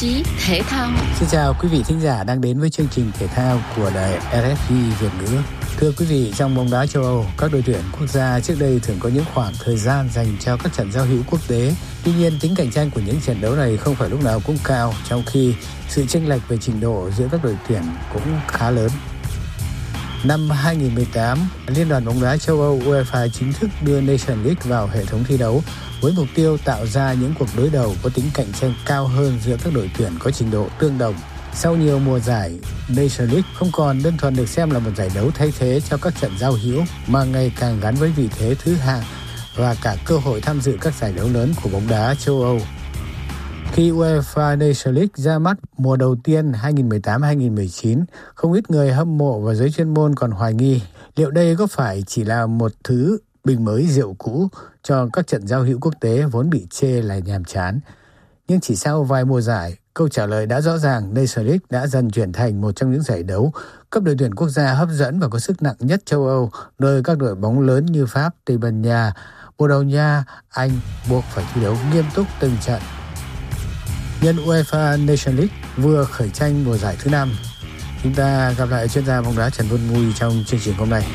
chí thể thao. Xin chào quý vị thính giả đang đến với chương trình thể thao của đài RFI Việt ngữ. Thưa quý vị, trong bóng đá châu Âu, các đội tuyển quốc gia trước đây thường có những khoảng thời gian dành cho các trận giao hữu quốc tế. Tuy nhiên, tính cạnh tranh của những trận đấu này không phải lúc nào cũng cao, trong khi sự chênh lệch về trình độ giữa các đội tuyển cũng khá lớn. Năm 2018, Liên đoàn bóng đá châu Âu UEFA chính thức đưa Nations League vào hệ thống thi đấu với mục tiêu tạo ra những cuộc đối đầu có tính cạnh tranh cao hơn giữa các đội tuyển có trình độ tương đồng. Sau nhiều mùa giải, Nations League không còn đơn thuần được xem là một giải đấu thay thế cho các trận giao hữu mà ngày càng gắn với vị thế thứ hạng và cả cơ hội tham dự các giải đấu lớn của bóng đá châu Âu. Khi UEFA Nations League ra mắt mùa đầu tiên 2018-2019, không ít người hâm mộ và giới chuyên môn còn hoài nghi liệu đây có phải chỉ là một thứ bình mới rượu cũ cho các trận giao hữu quốc tế vốn bị chê là nhàm chán. Nhưng chỉ sau vài mùa giải, câu trả lời đã rõ ràng. Nations League đã dần chuyển thành một trong những giải đấu cấp đội tuyển quốc gia hấp dẫn và có sức nặng nhất châu Âu, nơi các đội bóng lớn như Pháp, Tây Ban Nha, Bồ Đào Nha, Anh buộc phải thi đấu nghiêm túc từng trận. Nhân UEFA Nations League vừa khởi tranh mùa giải thứ 5, chúng ta gặp lại chuyên gia bóng đá Trần Văn Mui trong chương trình hôm nay.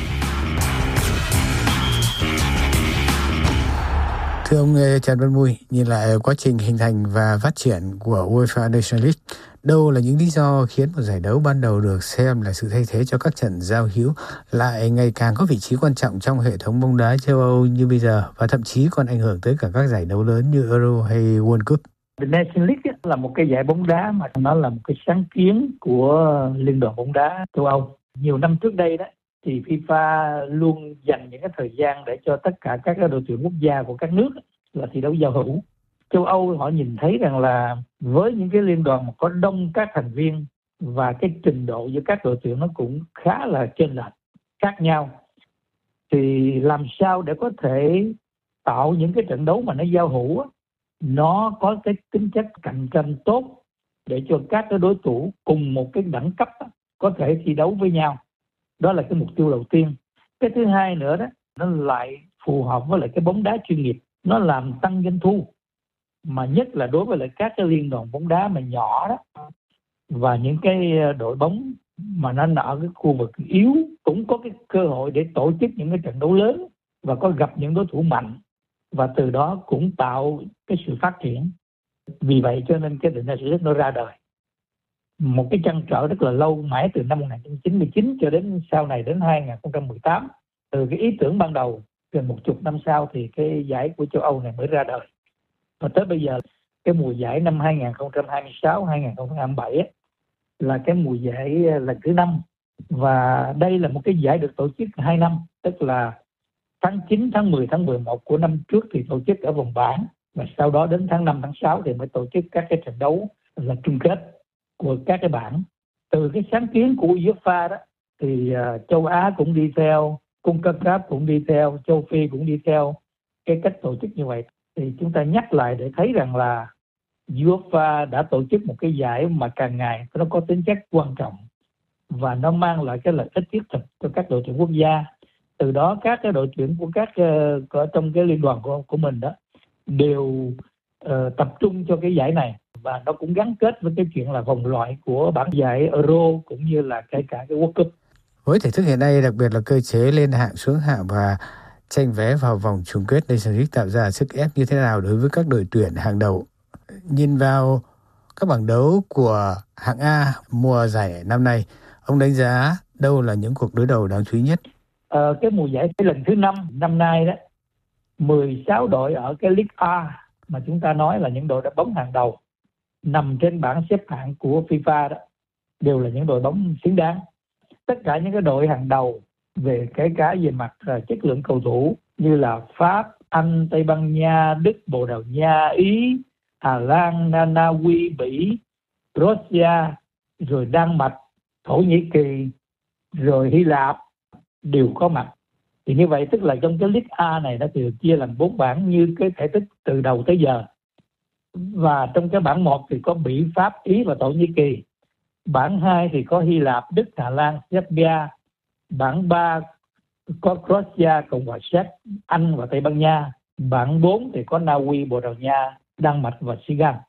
Thưa ông Trần Văn Mui, nhìn lại quá trình hình thành và phát triển của UEFA Nations League, đâu là những lý do khiến một giải đấu ban đầu được xem là sự thay thế cho các trận giao hữu lại ngày càng có vị trí quan trọng trong hệ thống bóng đá châu Âu như bây giờ và thậm chí còn ảnh hưởng tới cả các giải đấu lớn như Euro hay World Cup? The Nations League là một cái giải bóng đá mà nó là một cái sáng kiến của Liên đoàn bóng đá châu Âu. Nhiều năm trước đây đó thì FIFA luôn dành những cái thời gian để cho tất cả các đội tuyển quốc gia của các nước là thi đấu giao hữu. Châu Âu họ nhìn thấy rằng là với những cái liên đoàn mà có đông các thành viên và cái trình độ giữa các đội tuyển nó cũng khá là chênh lệch khác nhau, thì làm sao để có thể tạo những cái trận đấu mà nó giao hữu, nó có cái tính chất cạnh tranh tốt để cho các cái đối thủ cùng một cái đẳng cấp có thể thi đấu với nhau. Đó là cái mục tiêu đầu tiên. Cái thứ hai nữa đó, nó lại phù hợp với lại cái bóng đá chuyên nghiệp, nó làm tăng doanh thu, mà nhất là đối với lại các cái liên đoàn bóng đá mà nhỏ đó và những cái đội bóng mà nó ở cái khu vực yếu cũng có cái cơ hội để tổ chức những cái trận đấu lớn và có gặp những đối thủ mạnh, và từ đó cũng tạo cái sự phát triển. Vì vậy cho nên cái Nations League nó ra đời. Một cái trăn trở rất là lâu, mãi từ năm 1999 cho đến sau này đến 2018. Từ cái ý tưởng ban đầu gần 10 năm sau thì cái giải của châu Âu này mới ra đời. Và tới bây giờ cái mùa giải năm 2026-2027 là cái mùa giải lần thứ 5. Và đây là một cái giải được tổ chức 2 năm, tức là tháng 9, tháng 10, tháng 11 của năm trước thì tổ chức ở vòng bảng, và sau đó đến tháng 5, tháng 6 thì mới tổ chức các cái trận đấu là chung kết của các cái bảng. Từ cái sáng kiến của UEFA đó thì châu Á cũng đi theo, CONCACAF cũng đi theo, châu Phi cũng đi theo cái cách tổ chức như vậy. Thì chúng ta nhắc lại để thấy rằng là UEFA đã tổ chức một cái giải mà càng ngày nó có tính chất quan trọng và nó mang lại cái lợi ích thiết thực cho các đội tuyển quốc gia. Từ đó các cái đội tuyển của các ở trong cái liên đoàn của mình đó đều tập trung cho cái giải này, và nó cũng gắn kết với cái chuyện là vòng loại của bảng giải Euro cũng như là kể cả cái World Cup. Với thể thức hiện nay, đặc biệt là cơ chế lên hạng xuống hạng và tranh vé vào vòng chung kết Nations League tạo ra sức ép như thế nào đối với các đội tuyển hàng đầu? Nhìn vào các bảng đấu của hạng A mùa giải năm nay, ông đánh giá đâu là những cuộc đối đầu đáng chú ý nhất? Cái mùa giải lần thứ 5 năm nay đó, 16 đội ở cái League A mà chúng ta nói là những đội đá bóng hàng đầu nằm trên bảng xếp hạng của FIFA đó đều là những đội bóng xứng đáng. Tất cả những cái đội hàng đầu về kể cả về mặt chất lượng cầu thủ như là Pháp, Anh, Tây Ban Nha, Đức, Bồ Đào Nha, Ý, Hà Lan, Na Uy, Bỉ, Russia, rồi Đan Mạch, Thổ Nhĩ Kỳ, rồi Hy Lạp đều có mặt. Thì như vậy tức là trong cái League A này nó được chia làm 4 bảng như cái thể tích từ đầu tới giờ. Và trong cái bảng 1 thì có Bỉ, Pháp, Ý và Thổ Nhĩ Kỳ. Bảng 2 thì có Hy Lạp, Đức, Hà Lan, Serbia. Bảng 3 có Croatia, Cộng hòa Séc, Anh và Tây Ban Nha. Bảng 4 thì có Na Uy, Bồ Đào Nha, Đan Mạch và Senegal.